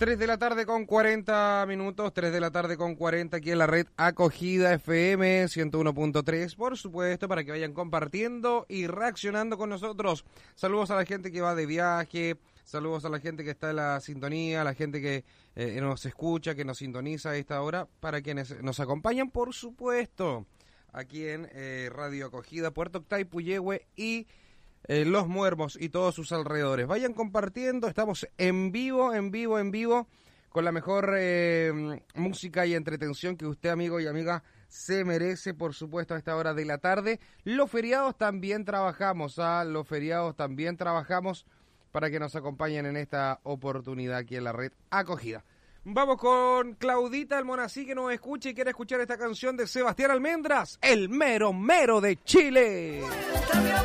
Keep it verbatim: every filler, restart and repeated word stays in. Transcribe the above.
tres de la tarde con cuarenta minutos, tres de la tarde con cuarenta aquí en la red Acogida F M ciento uno punto tres, por supuesto, para que vayan compartiendo y reaccionando con nosotros. Saludos a la gente que va de viaje, saludos a la gente que está en la sintonía, a la gente que eh, nos escucha, que nos sintoniza a esta hora, para quienes nos acompañan, por supuesto, aquí en eh, Radio Acogida, Puerto Octay, Puyehue y Eh, Los Muermos y todos sus alrededores. Vayan compartiendo, estamos en vivo, en vivo, en vivo, con la mejor eh, música y entretención que usted, amigo y amiga, se merece, por supuesto, a esta hora de la tarde. Los feriados también trabajamos, ¿ah? Los feriados también trabajamos para que nos acompañen en esta oportunidad aquí en la red Acogida. Vamos con Claudita Almonací, que nos escucha y quiere escuchar esta canción de Sebastián Almendras, el mero mero de Chile.